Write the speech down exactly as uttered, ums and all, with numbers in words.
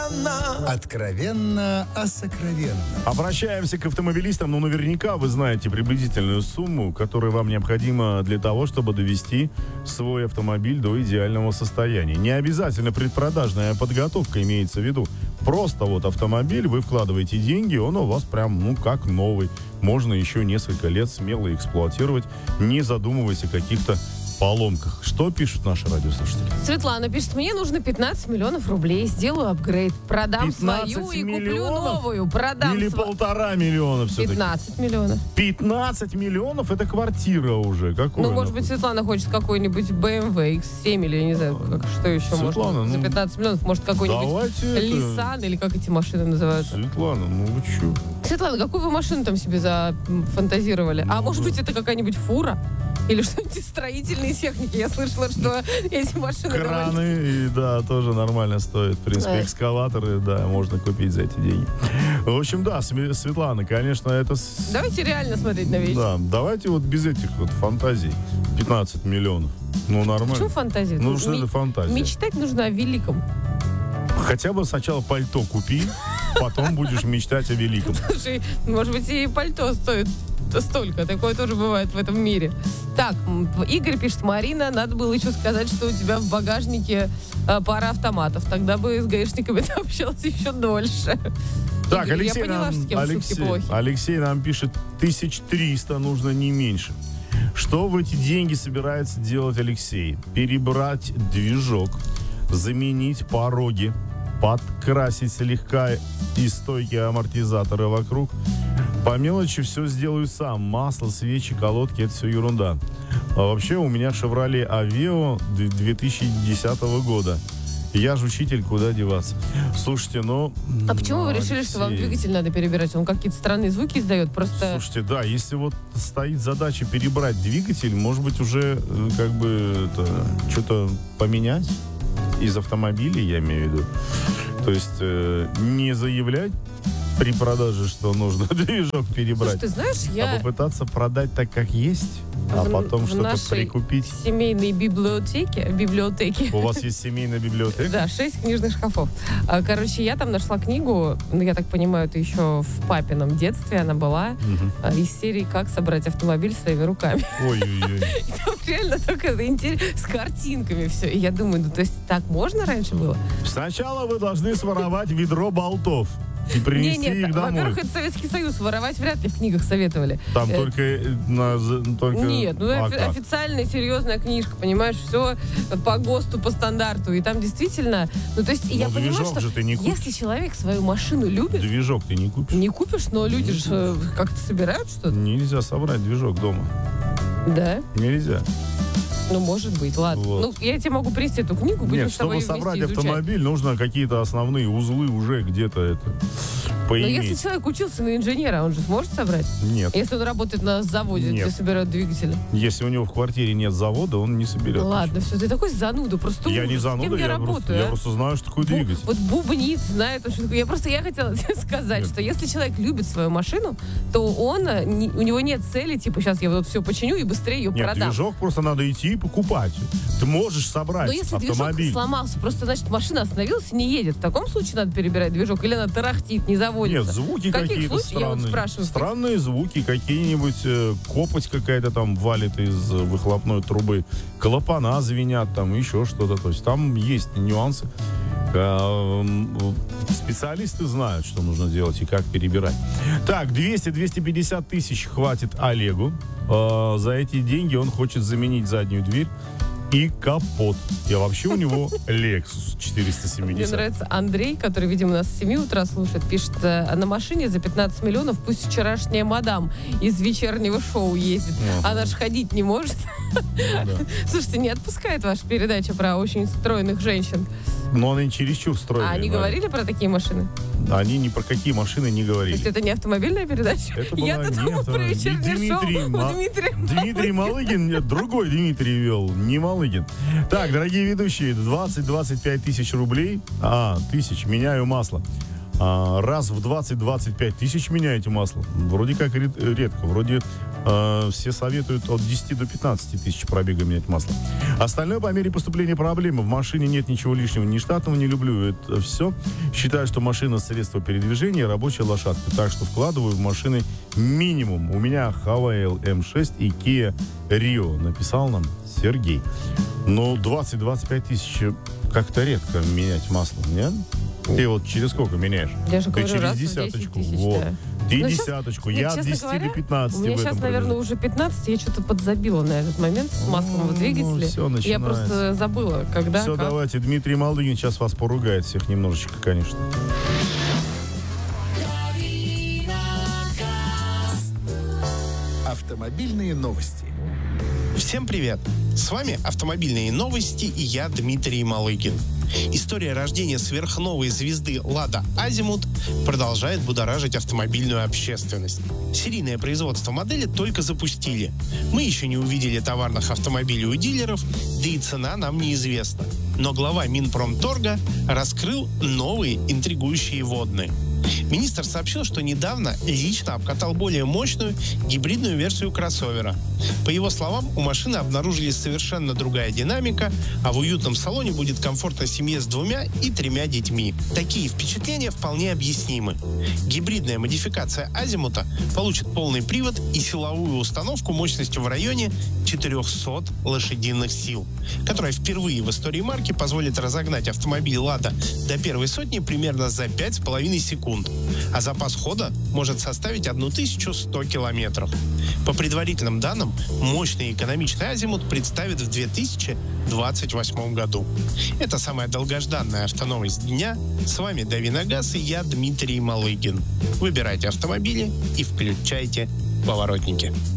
откровенно. Откровенно о сокровенном. Обращаемся к автомобилистам, но наверняка вы знаете приблизительную сумму, которая вам необходима для того, чтобы довести свой автомобиль до идеального состояния. Не обязательно предпродажная подготовка имеется в виду. Просто вот автомобиль, вы вкладываете деньги, он у вас прям, ну, как новый. Можно еще несколько лет смело эксплуатировать, не задумываясь о каких-то поломках. Что пишут наши радиослушатели? Светлана пишет, мне нужно пятнадцать миллионов рублей, сделаю апгрейд, продам свою и куплю новую. Продам Или св... полтора миллиона все-таки? пятнадцать миллионов. пятнадцать миллионов? Это квартира уже. Какое ну, может быть, Светлана хочет какой-нибудь бэ эм вэ икс семь или, я не знаю, как, что еще Светлана, можно. Ну, за пятнадцать миллионов, может, какой-нибудь Лисан это... или как эти машины называются. Светлана, ну вы че? Светлана, какую вы машину там себе зафантазировали? Ну, а может да. быть, это какая-нибудь фура? Или что-нибудь из строительной техники. Я слышала, что эти машины... Краны, и, да, тоже нормально стоят. В принципе, Эх. экскаваторы, да, можно купить за эти деньги. В общем, да, Светлана, конечно, это... Давайте реально смотреть на вещи. Да, давайте вот без этих вот фантазий. пятнадцать миллионов. Ну, нормально. Почему фантазия? Ну, что М- это фантазия? Мечтать нужно о великом. Хотя бы сначала пальто купи, потом будешь мечтать о великом. Слушай, может быть, и пальто стоит столько. Такое тоже бывает в этом мире. Так, Игорь пишет, Марина, надо было еще сказать, что у тебя в багажнике а, пара автоматов. Тогда бы с гаишниками ты общалась еще дольше. Так, Игорь, Алексей, я поняла, нам, что с кем Алексей, шутки плохи. Алексей нам пишет, тысяч триста нужно не меньше. Что в эти деньги собирается делать Алексей? Перебрать движок, заменить пороги, подкрасить слегка и стойки амортизаторы вокруг. По мелочи все сделаю сам. Масло, свечи, колодки, это все ерунда. А вообще у меня Chevrolet Aveo две тысячи десятого года. Я же учитель, куда деваться. Слушайте, ну... А почему ну, вы решили, Алексей... что вам двигатель надо перебирать? Он какие-то странные звуки издает? Просто... Слушайте, да, если вот стоит задача перебрать двигатель, может быть, уже как бы это, что-то поменять из автомобиля, я имею в виду. То есть э, не заявлять при продаже, что нужно движок перебрать. Слушай, ты знаешь, я... А попытаться продать так, как есть, в, а потом что-то прикупить. В семейной библиотеке, библиотеке. У вас есть семейная библиотека? Да, шесть книжных шкафов. Короче, я там нашла книгу, ну, я так понимаю, это еще в папином детстве она была, угу. из серии «Как собрать автомобиль своими руками». Ой-ой-ой. Там реально только с картинками все. И я думаю, ну, то есть так можно раньше было? Сначала вы должны своровать ведро болтов и принести не, нет, их домой. Во-первых, это Советский Союз. Воровать вряд ли в книгах советовали. Там э- только, на, только... Нет, ну а, офи- официальная, серьезная книжка, понимаешь, все по ГОСТу, по стандарту. И там действительно... Ну, то есть, но я понимаю, что же ты не если человек свою машину любит... Движок ты не купишь. Не купишь, но люди же как-то собирают что-то. Нельзя собрать движок дома. Да? Нельзя. Ну, может быть, ладно. Вот. Ну, я тебе могу принести эту книгу, будем Нет, с тобой чтобы собрать изучать. автомобиль, нужно какие-то основные узлы уже где-то это поиметь. Но если человек учился на инженера, он же сможет собрать? Нет. Если он работает на заводе, нет. где собирают двигатели? Если у него в квартире нет завода, он не соберет. Ладно, все, ты такой зануда, просто Я ужас. не зануда, я, я, работаю, просто, а? я просто знаю, что такое Бу- двигатель. Вот бубнит, знает, что такое. Я просто я хотела тебе сказать, нет. что если человек любит свою машину, то он, не, у него нет цели, типа, сейчас я вот все починю и быстрее ее нет, продам. движок просто надо идти и покупать. Ты можешь собрать Но если автомобиль. движок сломался, просто, значит, машина остановилась и не едет. В таком случае надо перебирать движок, или она тарахтит, не заводится. Нет, звуки в каких какие-то случаях, я вот странные. спрашиваю. Странные звуки, какие-нибудь э, копоть какая-то там валит из э, выхлопной трубы, клапана звенят, там еще что-то. То есть там есть нюансы. Э, специалисты знают, что нужно делать и как перебирать. Так, двести - двести пятьдесят тысяч хватит Олегу. Э, за эти деньги он хочет заменить заднюю дверь и капот. И вообще у него Lexus четыреста семьдесят. Мне нравится Андрей, который, видимо, нас с семи утра слушает, пишет, а на машине за пятнадцать миллионов пусть вчерашняя мадам из вечернего шоу ездит. Uh-huh. Она же ходить не может. Uh-huh. Слушайте, не отпускает ваша передача про очень стройных женщин. Но они чересчур стройные. А они да. говорили про такие машины? Они ни про какие машины не говорили. То есть это не автомобильная передача? Это была... Я-то думала нет, про вечернее Дмитрий, шоу. Ма... Дмитрий, Дмитрий Малыгин, нет, другой Дмитрий вел, не Малыгин. Так, дорогие ведущие, двадцать-двадцать пять тысяч рублей, а, тысяч, меняю масло. А, раз в двадцать-двадцать пять тысяч меняете масло. Вроде как ред, редко, вроде Э, все советуют от десяти до пятнадцати тысяч пробега менять масло. Остальное по мере поступления проблемы. В машине нет ничего лишнего, ни штатного, не люблю это все. Считаю, что машина средство передвижения, рабочая лошадка. Так что вкладываю в машины минимум. У меня Хавейл эм шесть и Kia Rio, написал нам Сергей. Ну, двадцать-двадцать пять тысяч как-то редко менять масло, нет? Ты вот через сколько меняешь? Я же Ты говорю, через раз в десяточку. десять тысяч, Вот. да. Ты Но десяточку, щас, я нет, от десяти говоря, до пятнадцати. У меня в этом сейчас, наверное, промежутке. уже пятнадцать, я что-то подзабила на этот момент с маслом в двигателе. всё начинается. Я просто забыла, когда, Все, как. давайте. Дмитрий Малыгин сейчас вас поругает всех немножечко, конечно. Автомобильные новости. Всем привет! С вами «Автомобильные новости» и я, Дмитрий Малыгин. История рождения сверхновой звезды «Лада Азимут» продолжает будоражить автомобильную общественность. Серийное производство модели только запустили. Мы еще не увидели товарных автомобилей у дилеров, да и цена нам неизвестна. Но глава Минпромторга раскрыл новые интригующие вводные. Министр сообщил, что недавно лично обкатал более мощную гибридную версию кроссовера. По его словам, у машины обнаружились совершенно другая динамика, а в уютном салоне будет комфортно семье с двумя и тремя детьми. Такие впечатления вполне объяснимы. Гибридная модификация Азимута получит полный привод и силовую установку мощностью в районе четырехсот лошадиных сил, которая впервые в истории марки позволит разогнать автомобиль «Лада» до первой сотни примерно за пять с половиной секунд. А запас хода может составить тысячу сто километров. По предварительным данным, мощный и экономичный Азимут представит в две тысячи двадцать восьмом году. Это самая долгожданная автоновость дня. С вами Дави на газ и я, Дмитрий Малыгин. Выбирайте автомобили и включайте поворотники.